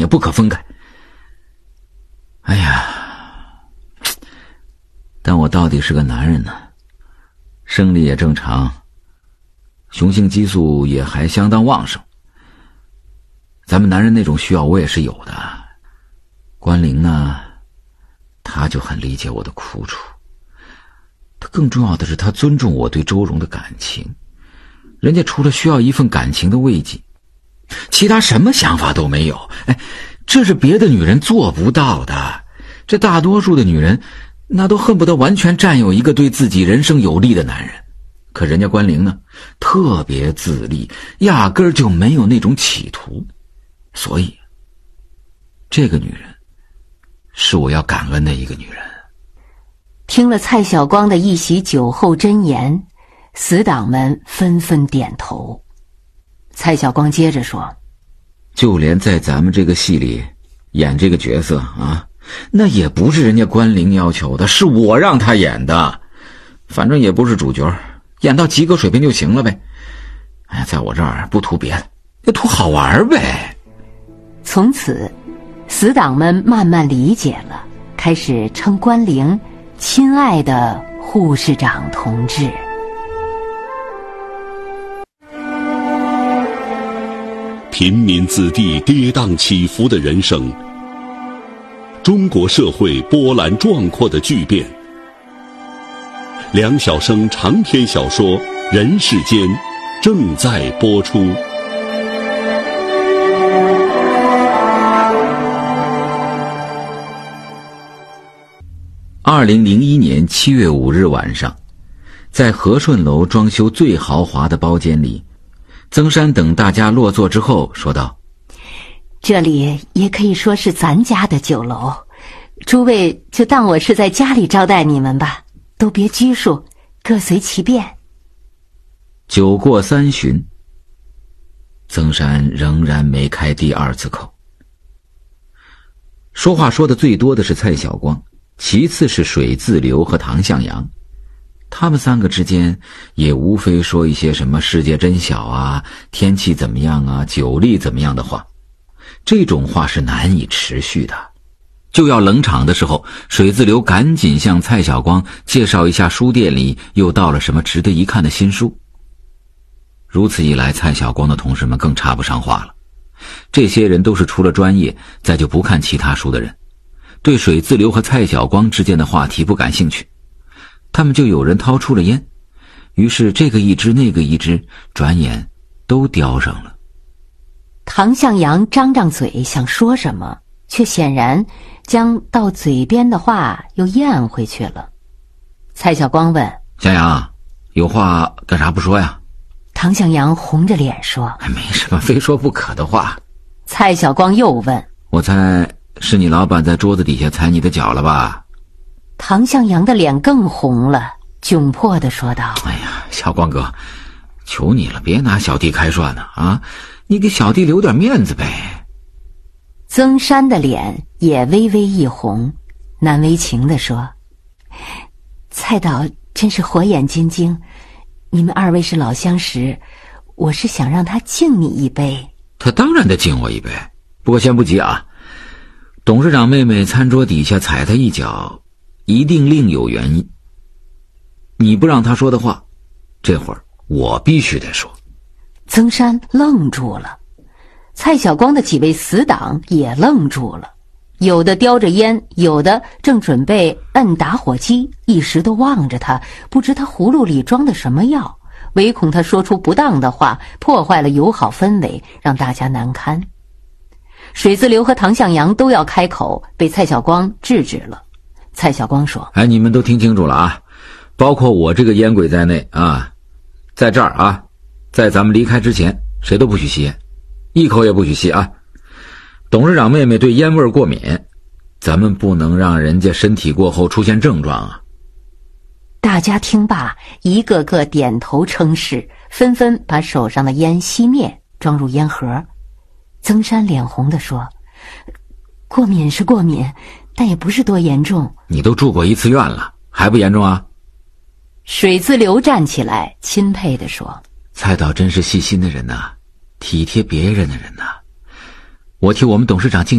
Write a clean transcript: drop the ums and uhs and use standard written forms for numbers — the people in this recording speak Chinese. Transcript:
不可分开。哎呀，但我到底是个男人呢，生理也正常，雄性激素也还相当旺盛。咱们男人那种需要我也是有的。关灵呢，他就很理解我的苦楚，他更重要的是他尊重我对周蓉的感情，人家除了需要一份感情的慰藉，其他什么想法都没有。这是别的女人做不到的，这大多数的女人那都恨不得完全占有一个对自己人生有利的男人，可人家关灵呢，特别自立，压根儿就没有那种企图。所以这个女人是我要感恩的一个女人。 听了蔡晓光的一席酒后箴言，死党们纷纷点头。蔡晓光接着说， 就连在咱们这个戏里演这个角色啊，那也不是人家关灵要求的，是我让他演的，反正也不是主角，演到及格水平就行了呗。在我这儿不图别的，就图好玩呗。 从此死党们慢慢理解了，开始称关灵亲爱的护士长同志。 平民子弟跌宕起伏的人生，中国社会波澜壮阔的巨变。梁晓声长篇小说《人世间》正在播出。 2001年7月5日晚上，在和顺楼装修最豪华的包间里，曾山等大家落座之后说道， 这里也可以说是咱家的酒楼，诸位就当我是在家里招待你们吧，都别拘束，各随其便。 酒过3巡，曾山仍然没开第二次口。说话说的最多的是蔡晓光，其次是水自流和唐向阳，他们三个之间也无非说一些什么世界真小啊，天气怎么样啊，酒力怎么样的话，这种话是难以持续的。就要冷场的时候，水自流赶紧向蔡晓光介绍一下书店里又到了什么值得一看的新书。如此一来，蔡晓光的同事们更插不上话了。这些人都是除了专业再就不看其他书的人，对水自流和蔡晓光之间的话题不感兴趣。他们就有人掏出了烟，于是这个一支那个一支，转眼都叼上了。 唐向阳张张嘴想说什么，却显然将到嘴边的话又咽回去了。蔡晓光问， 向阳，有话干啥不说呀？ 唐向阳红着脸说， 没什么非说不可的话。 蔡晓光又问， 我猜是你老板在桌子底下踩你的脚了吧？ 唐向阳的脸更红了，窘迫地说道， 哎呀，小光哥，求你了，别拿小弟开涮呢啊！你给小弟留点面子呗。 曾山的脸也微微一红，难为情地说，蔡导真是火眼金睛，你们二位是老相识，我是想让他敬你一杯。 他当然得敬我一杯，不过先不急啊。董事长妹妹餐桌底下踩他一脚，一定另有原因。你不让他说的话，这会儿我必须得说。 曾山愣住了，蔡晓光的几位死党也愣住了，有的叼着烟，有的正准备摁打火机，一时都望着他，不知他葫芦里装的什么药，唯恐他说出不当的话，破坏了友好氛围，让大家难堪。水自流和唐向阳都要开口，被蔡晓光制止了。蔡晓光说， 你们都听清楚了啊，包括我这个烟鬼在内啊，在这儿啊，在咱们离开之前，谁都不许吸烟，一口也不许吸啊。董事长妹妹对烟味过敏，咱们不能让人家身体过后出现症状啊。 大家听罢，一个个点头称是，纷纷把手上的烟熄灭，装入烟盒。曾山脸红地说，过敏是过敏，但也不是多严重。 你都住过1次院了，还不严重啊？ 水自流站起来钦佩地说， 蔡导真是细心的人呐，体贴别人的人呐。我替我们董事长敬